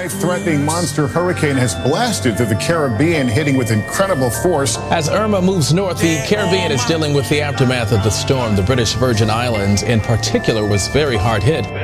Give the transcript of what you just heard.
life-threatening monster hurricane has blasted through the Caribbean, hitting with incredible force. As Irma moves north, the Caribbean is dealing with the aftermath of the storm. The British Virgin Islands, in particular, was very hard hit.